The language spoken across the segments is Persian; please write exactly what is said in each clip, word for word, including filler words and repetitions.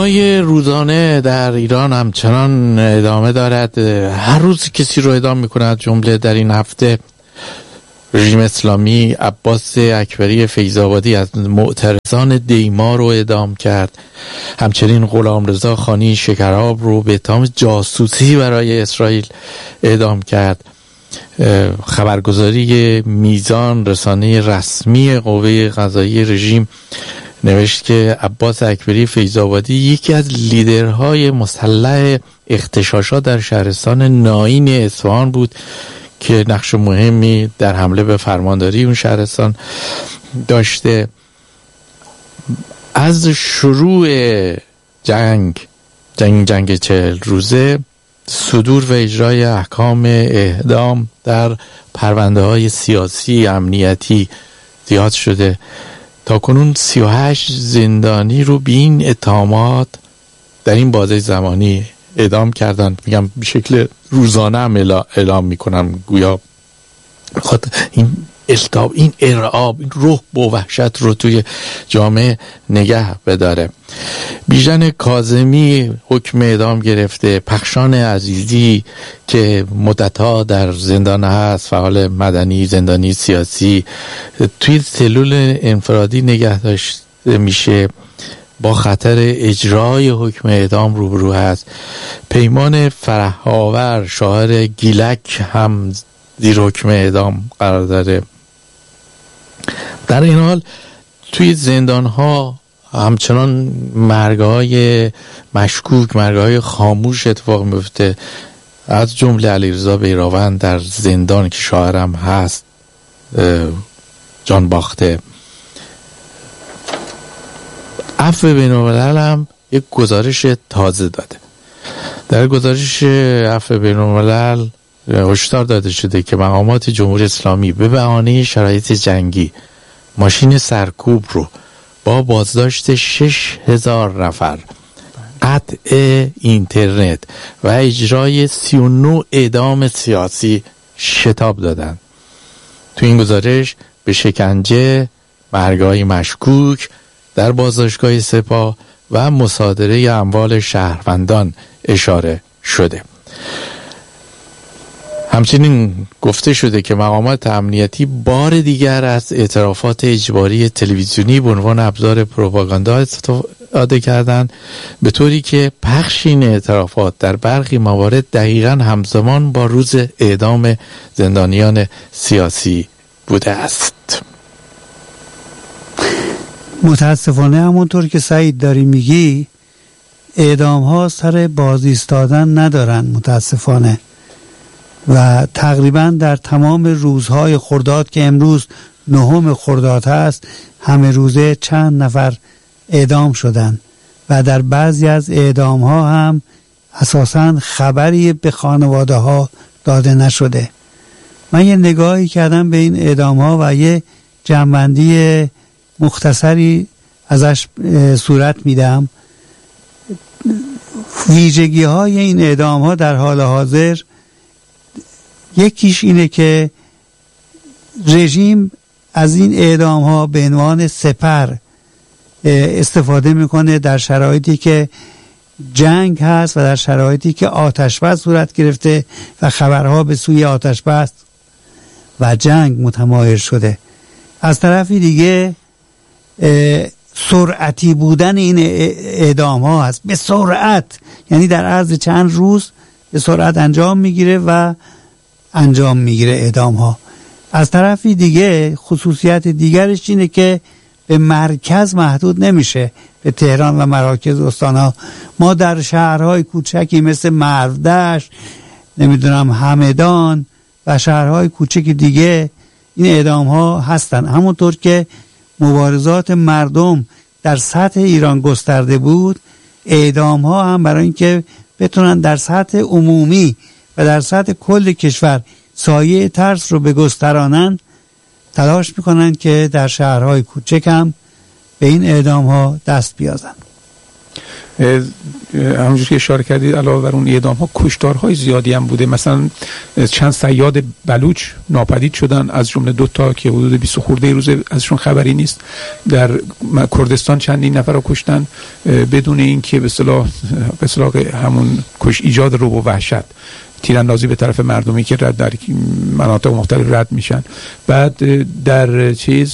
روزانه در ایران همچنان ادامه دارد. هر روز کسی رو اعدام میکند. جمله در این هفته رژیم اسلامی عباس اکبری فیض‌آبادی از معترضان دیما رو اعدام کرد. همچنین غلامرضا خانی شکراب رو به اتهام جاسوسی برای اسرائیل اعدام کرد. خبرگزاری میزان رسانه رسمی قوه قضاییه رژیم نوشت که عباس اکبری فیض‌آبادی یکی از لیدرهای مسلح اغتشاشات در شهرستان نائین اصفهان بود که نقش مهمی در حمله به فرمانداری اون شهرستان داشته. از شروع جنگ جنگ جنگ چهل روزه صدور و اجرای احکام اعدام در پرونده های سیاسی امنیتی زیاد شده. تا کنون سی و هشت زندانی رو به این اتهامات در این بازه زمانی اعدام کردن. میگم به شکل روزانه هم اعلام میکنم، گویا خود این التهاب، این ارعاب، این روح و وحشت رو توی جامعه نگه بداره. بیژن کاظمی حکم اعدام گرفته. پخشان عزیزی که مدتها در زندان هست، فعال مدنی، زندانی سیاسی، توی سلول انفرادی نگه داشته میشه، با خطر اجرای حکم اعدام روبرو هست. پیمان فره‌آور شاعر گیلک هم زیر حکم اعدام قرار داره. در این حال توی زندان ها همچنان مرگ‌های مشکوک، مرگ‌های خاموش اتفاق میفته. از جمله علیرضا بیراون در زندان که شاعرم هست، جان باخته. عفو بین‌الملل هم یک گزارش تازه داده. در گزارش عفو بین‌الملل هشدار داده شده که مقامات جمهوری اسلامی به بهانه شرایط جنگی ماشین سرکوب رو با بازداشت شش هزار نفر، قطع اینترنت و اجرای سی و نه اعدام سیاسی شتاب دادن. تو این گزارش به شکنجه، مرگ‌های مشکوک در بازداشتگاه سپاه و مصادره اموال شهروندان اشاره شده. همچنین گفته شده که مقامات امنیتی بار دیگر از اعترافات اجباری تلویزیونی به عنوان ابزار پروپاگاندا استفاده کردند، به طوری که پخش این اعترافات در برخی موارد دقیقاً همزمان با روز اعدام زندانیان سیاسی بوده است. متاسفانه همونطور که سعید داری میگی، اعدام ها سر باز ایستادن ندارن متاسفانه، و تقریبا در تمام روزهای خرداد که امروز نهم خرداد هست، همه روزه چند نفر اعدام شدن و در بعضی از اعدام ها هم اساساً خبری به خانواده ها داده نشده. من یه نگاهی کردم به این اعدام ها و یه جمع‌بندی مختصری ازش صورت میدم. ویژگی های این اعدام ها در حال حاضر، یکیش اینه که رژیم از این اعدام ها به عنوان سپر استفاده میکنه در شرایطی که جنگ هست و در شرایطی که آتش‌بس صورت گرفته و خبرها به سوی آتش‌بس و جنگ متمایل شده. از طرفی دیگه سرعتی بودن این اعدام ها هست، به سرعت، یعنی در عرض چند روز به سرعت انجام میگیره و انجام میگیره اعدام ها. از طرفی دیگه خصوصیت دیگرش اینه که به مرکز محدود نمیشه، به تهران و مراکز استانها. ما در شهرهای کوچکی مثل مرودشت، نمیدونم همدان و شهرهای کوچک دیگه این اعدام ها هستن. همونطور که مبارزات مردم در سطح ایران گسترده بود، اعدام ها هم برای اینکه بتونن در سطح عمومی و در سطح کل کشور سایه ترس رو بگسترانن، تلاش میکنن که در شهرهای کوچک هم به این اعدام ها دست بیازن. همونجور که اشاره کردید علاوه بر اون اعدام ها کشتارهای زیادی هم بوده. مثلا چند صیاد بلوچ ناپدید شدن، از جمله دو تا که حدود بیست خورده روز ازشون خبری نیست. در کردستان چندین نفر رو کشتن بدون اینکه به اصطلاح به اصطلاح همون کش ایجاد رعب و وحشت، تیراندازی به طرف مردمی که رد در مناطق مختلف رد میشن. بعد در چیز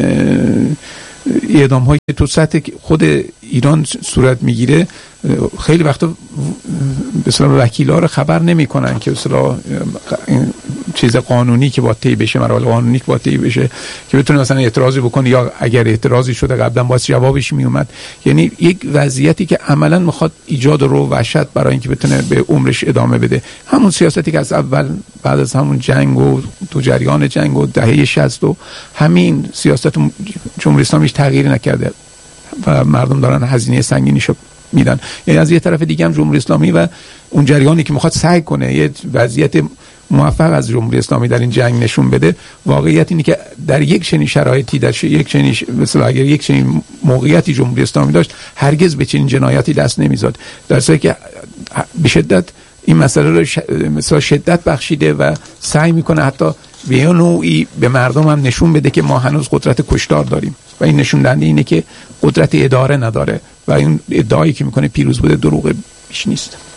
اعدام هایی که تو سطح خود ایران صورت میگیره خیلی وقتا به اصطلاح وکیلا رو خبر نمیکنن که به اصطلاح چیز قانونی که باید طی بشه، مراحل قانونی که باید طی بشه که بتونه مثلا اعتراضی بکنه، یا اگر اعتراضی شده قبلا باید جوابش میومد. یعنی یک وضعیتی که عملا میخواد ایجاد رو وحشت برای اینکه بتونه به عمرش ادامه بده. همون سیاستی که از اول بعد از همون جنگ و تو جریان جنگ و دهه شصت و همین سیاست جمهوری اسلامی تغییر نکرده و مردم دارن هزینه سنگینیشو میدن. یعنی از یه طرف دیگه هم جمهوری اسلامی و اون جریانی که میخواد سعی کنه یه وضعیت موفق از جمهوری اسلامی در این جنگ نشون بده، واقعیت اینه که در یک چنین شرایطی، در یک چنین مثلا اگر یک چنین موقعیتی جمهوری اسلامی داشت هرگز به چنین جنایتی دست نمیزد، در حالی که به شدت این مسئله رو ش... مثلا شدت بخشیده و سعی میکنه حتی به یه نوعی به مردم هم نشون بده که ما هنوز قدرت کشتار داریم و این نشون دهنده اینه که قدرت اداره نداره و این ادعایی که میکنه پیروز بوده دروغ بیش نیست.